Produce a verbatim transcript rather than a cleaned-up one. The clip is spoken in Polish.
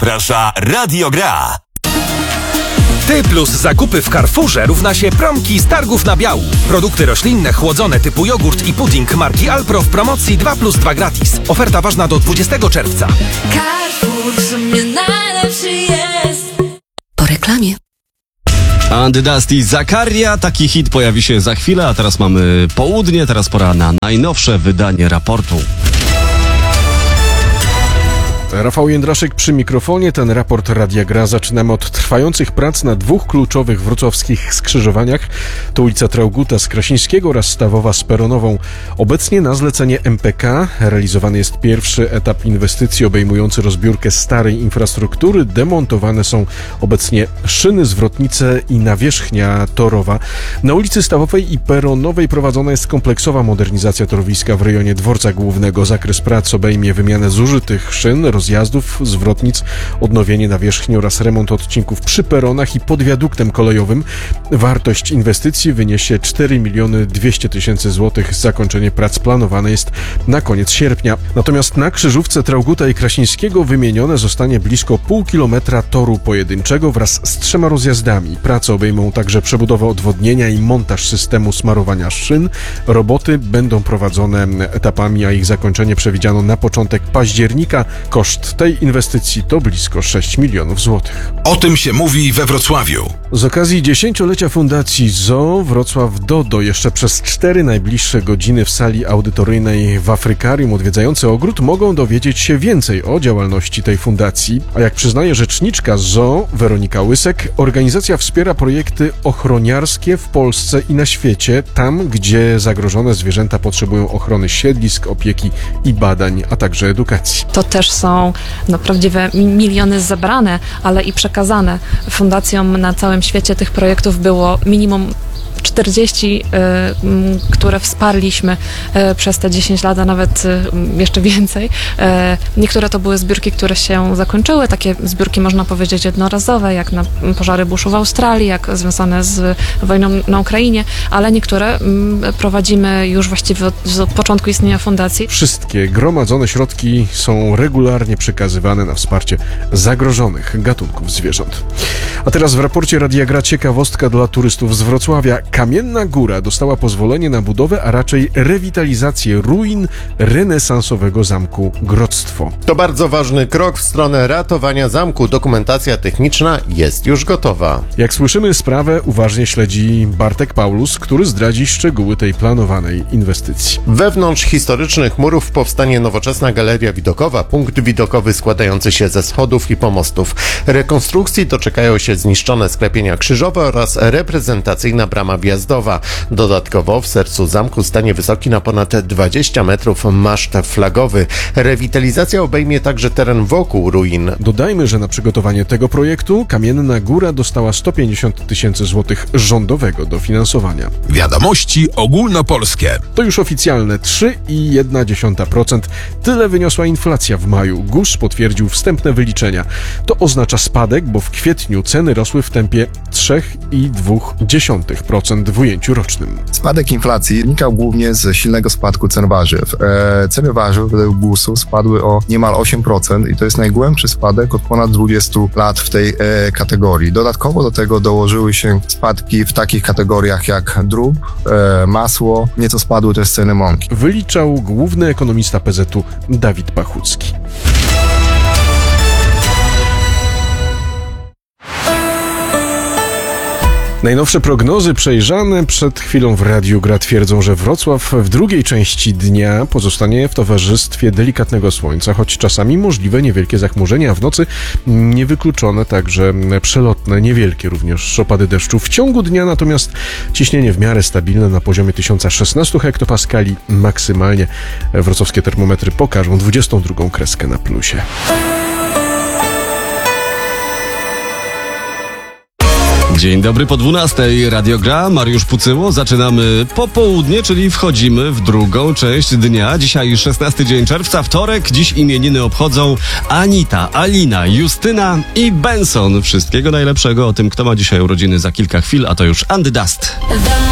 zaprasza Radio Gra. Ty plus zakupy w Carrefourze równa się promki z targów na biału. Produkty roślinne chłodzone typu jogurt i pudding marki Alpro w promocji dwa plus dwa gratis. Oferta ważna do dwudziestego czerwca. Carrefour w sumie najlepszy jest. Po reklamie. And Dusty Zakaria, taki hit pojawi się za chwilę, a teraz mamy południe, teraz pora na najnowsze wydanie raportu. Rafał Jędraszek przy mikrofonie. Ten raport Radia Gra zaczynamy od trwających prac na dwóch kluczowych wrocławskich skrzyżowaniach. To ulica Traugutta z Krasińskiego oraz Stawowa z Peronową. Obecnie na zlecenie M P K realizowany jest pierwszy etap inwestycji obejmujący rozbiórkę starej infrastruktury. Demontowane są obecnie szyny, zwrotnice i nawierzchnia torowa. Na ulicy Stawowej i Peronowej prowadzona jest kompleksowa modernizacja torowiska w rejonie dworca głównego. Zakres prac obejmie wymianę zużytych szyn, rozjazdów, zwrotnic, odnowienie nawierzchni oraz remont odcinków przy peronach i pod wiaduktem kolejowym. Wartość inwestycji wyniesie cztery miliony dwieście tysięcy złotych. Zakończenie prac planowane jest na koniec sierpnia. Natomiast na krzyżówce Traugutta i Krasińskiego wymienione zostanie blisko pół kilometra toru pojedynczego wraz z trzema rozjazdami. Prace obejmą także przebudowę odwodnienia i montaż systemu smarowania szyn. Roboty będą prowadzone etapami, a ich zakończenie przewidziano na początek października. Koszt tej inwestycji to blisko sześć milionów złotych. O tym się mówi we Wrocławiu. Z okazji dziesięciolecia Fundacji Z O O Wrocław Dodo jeszcze przez cztery najbliższe godziny w sali audytoryjnej w Afrykarium odwiedzający ogród mogą dowiedzieć się więcej o działalności tej fundacji. A jak przyznaje rzeczniczka Z O O Weronika Łysek, organizacja wspiera projekty ochroniarskie w Polsce i na świecie, tam gdzie zagrożone zwierzęta potrzebują ochrony siedlisk, opieki i badań, a także edukacji. To też są no, prawdziwe miliony zebrane, ale i przekazane. Fundacjom na całym świecie tych projektów było minimum czterdzieści, y, które wsparliśmy y, przez te dziesięć lat, a nawet y, jeszcze więcej. Y, niektóre to były zbiórki, które się zakończyły, takie zbiórki można powiedzieć jednorazowe, jak na pożary buszu w Australii, jak związane z wojną na Ukrainie, ale niektóre y, prowadzimy już właściwie od, od początku istnienia fundacji. Wszystkie gromadzone środki są regularnie przekazywane na wsparcie zagrożonych gatunków zwierząt. A teraz w raporcie Radia Gra ciekawostka dla turystów z Wrocławia. Kamienna Góra dostała pozwolenie na budowę, a raczej rewitalizację ruin renesansowego zamku Grodztwo. To bardzo ważny krok w stronę ratowania zamku. Dokumentacja techniczna jest już gotowa. Jak słyszymy, sprawę uważnie śledzi Bartek Paulus, który zdradzi szczegóły tej planowanej inwestycji. Wewnątrz historycznych murów powstanie nowoczesna galeria widokowa, punkt widokowy składający się ze schodów i pomostów. Rekonstrukcji doczekają się zniszczone sklepienia krzyżowe oraz reprezentacyjna brama wjazdowa. Dodatkowo w sercu zamku stanie wysoki na ponad dwadzieścia metrów maszt flagowy. Rewitalizacja obejmie także teren wokół ruin. Dodajmy, że na przygotowanie tego projektu Kamienna Góra dostała sto pięćdziesiąt tysięcy złotych rządowego dofinansowania. Wiadomości ogólnopolskie. To już oficjalne trzy i jedna dziesiąta procent. Tyle wyniosła inflacja w maju. GUS potwierdził wstępne wyliczenia. To oznacza spadek, bo w kwietniu ceny rosły w tempie trzy i dwie dziesiąte procent w ujęciu rocznym. Spadek inflacji wynikał głównie z silnego spadku cen warzyw. E, ceny warzyw według gusu spadły o niemal osiem procent i to jest najgłębszy spadek od ponad dwudziestu lat w tej e, kategorii. Dodatkowo do tego dołożyły się spadki w takich kategoriach jak drób, e, masło, nieco spadły też ceny mąki. Wyliczał główny ekonomista P Z U Dawid Pachucki. Najnowsze prognozy przejrzane przed chwilą w Radiu Gra twierdzą, że Wrocław w drugiej części dnia pozostanie w towarzystwie delikatnego słońca, choć czasami możliwe niewielkie zachmurzenia, a w nocy niewykluczone także przelotne, niewielkie również opady deszczu. W ciągu dnia natomiast ciśnienie w miarę stabilne na poziomie tysiąc szesnaście hektopaskali. Maksymalnie wrocławskie termometry pokażą dwudziestą drugą kreskę na plusie. Dzień dobry po dwunastej. Radio Gra, Mariusz Pucyło. Zaczynamy popołudnie, czyli wchodzimy w drugą część dnia. Dzisiaj szesnasty dzień czerwca, wtorek. Dziś imieniny obchodzą Anita, Alina, Justyna i Benson. Wszystkiego najlepszego. O tym, kto ma dzisiaj urodziny, za kilka chwil, a to już And Dust.